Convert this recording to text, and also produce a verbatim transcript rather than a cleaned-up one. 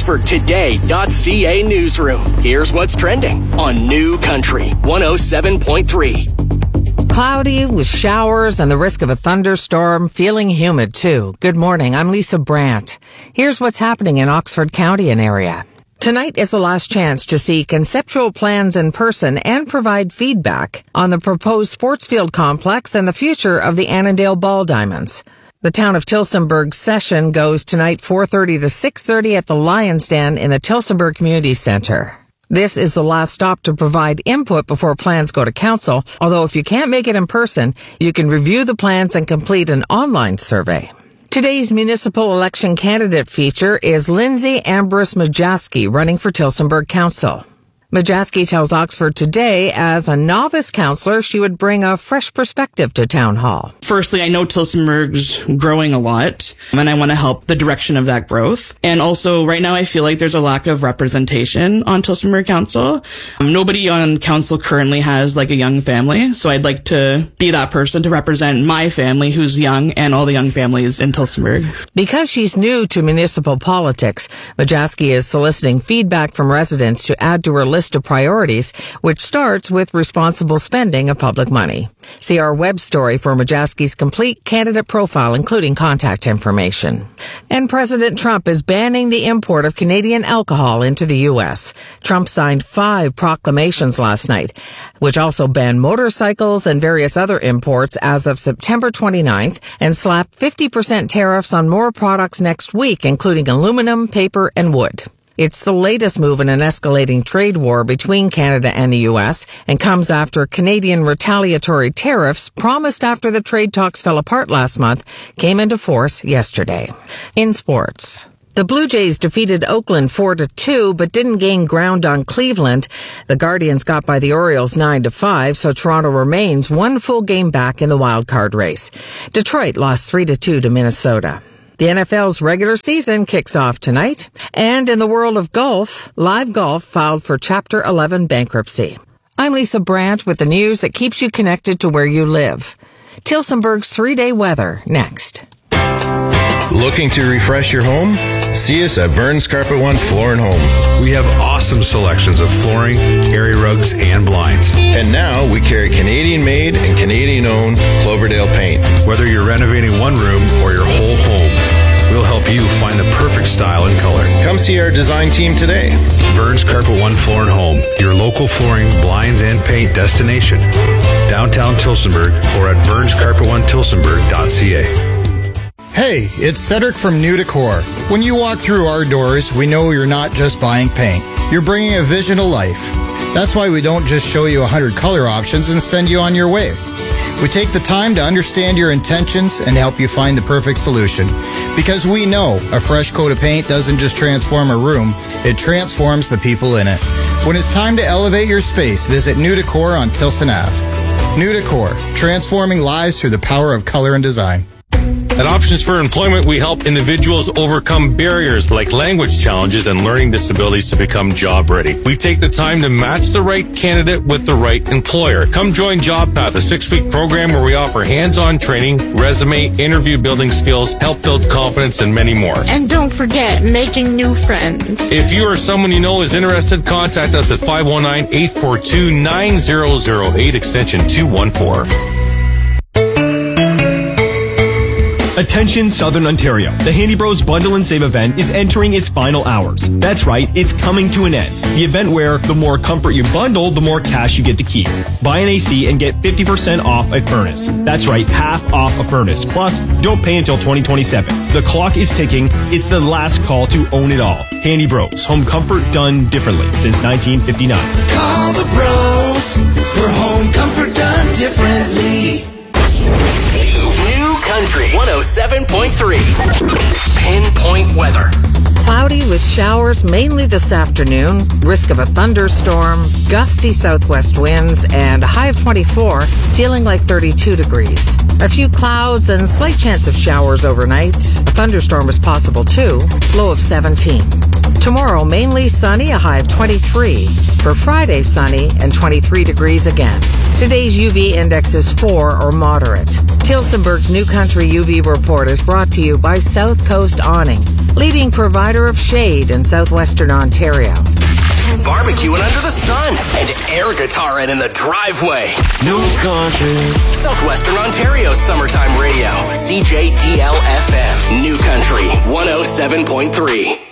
Oxford Today dot C A newsroom. Here's what's trending on New Country one oh seven point three. Cloudy with showers and the risk of a thunderstorm, feeling humid too. Good morning, I'm Lisa Brandt. Here's what's happening in Oxford County and area. Tonight is the last chance to see conceptual plans in person and provide feedback on the proposed sports field complex and the future of the Annandale Ball Diamonds. The town of Tillsonburg session goes tonight four thirty to six thirty at the Lions Den in the Tillsonburg Community Center. This is the last stop to provide input before plans go to council, although if you can't make it in person, you can review the plans and complete an online survey. Today's municipal election candidate feature is Lindsay Ambrose Majaski running for Tillsonburg Council. Majaski tells Oxford Today as a novice councillor, she would bring a fresh perspective to Town Hall. Firstly, I know Tillsonburg's growing a lot, and I want to help the direction of that growth. And also, right now, I feel like there's a lack of representation on Tillsonburg Council. Um, nobody on council currently has like a young family, so I'd like to be that person to represent my family who's young and all the young families in Tillsonburg. Because she's new to municipal politics, Majaski is soliciting feedback from residents to add to her list of priorities, which starts with responsible spending of public money. See our web story for Majaski's complete candidate profile, including contact information. And President Trump is banning the import of Canadian alcohol into the U S. Trump signed five proclamations last night, which also banned motorcycles and various other imports as of September twenty-ninth and slapped fifty percent tariffs on more products next week, including aluminum, paper, and wood. It's the latest move in an escalating trade war between Canada and the U S and comes after Canadian retaliatory tariffs promised after the trade talks fell apart last month came into force yesterday. In sports, the Blue Jays defeated Oakland four to two but didn't gain ground on Cleveland. The Guardians got by the Orioles nine to five, so Toronto remains one full game back in the wild card race. Detroit lost three to two to Minnesota. The N F L's regular season kicks off tonight. And in the world of golf, Live Golf filed for Chapter eleven bankruptcy. I'm Lisa Brandt with the news that keeps you connected to where you live. Tillsonburg's three-day weather next. Looking to refresh your home? See us at Vern's Carpet One Floor and Home. We have awesome selections of flooring, area rugs, and blinds. And now we carry Canadian-made and Canadian-owned Cloverdale paint. Whether you're renovating one room or your whole home, we'll help you find the perfect style and color. Come see our design team today. Vern's Carpet One Floor and Home, your local flooring, blinds, and paint destination. Downtown Tillsonburg or at verns carpet one tillsonburg dot c a. Hey, it's Cedric from New Decor. When you walk through our doors, we know you're not just buying paint. You're bringing a vision to life. That's why we don't just show you one hundred color options and send you on your way. We take the time to understand your intentions and help you find the perfect solution. Because we know a fresh coat of paint doesn't just transform a room, it transforms the people in it. When it's time to elevate your space, visit New Decor on Tilson Avenue. New Decor, transforming lives through the power of color and design. At Options for Employment, we help individuals overcome barriers like language challenges and learning disabilities to become job ready. We take the time to match the right candidate with the right employer. Come join JobPath, a six-week program where we offer hands-on training, resume, interview building skills, help build confidence, and many more. And don't forget, making new friends. If you or someone you know is interested, contact us at five one nine, eight four two, nine zero zero eight, extension two one four. Attention Southern Ontario. The Handy Bros Bundle and Save event is entering its final hours. That's right, it's coming to an end. The event where the more comfort you bundle, the more cash you get to keep. Buy an A C and get fifty percent off a furnace. That's right, half off a furnace. Plus, don't pay until twenty twenty-seven. The clock is ticking. It's the last call to own it all. Handy Bros, home comfort done differently since nineteen fifty-nine. Call the bros for home comfort done differently. New Country one oh seven point three. Pinpoint weather. Cloudy with showers mainly this afternoon, risk of a thunderstorm, gusty southwest winds, and a high of twenty-four, feeling like thirty-two degrees. A few clouds and slight chance of showers overnight. A thunderstorm is possible too, low of seventeen. Tomorrow, mainly sunny, a high of twenty-three. For Friday, sunny and twenty-three degrees again. Today's U V index is four or moderate. Tillsonburg's New Country U V report is brought to you by South Coast Awning. leading provider of shade in southwestern Ontario. Barbecuing under the sun and air guitaring in the driveway. New country. Southwestern Ontario's summertime radio. C J D L F M. New Country one oh seven point three.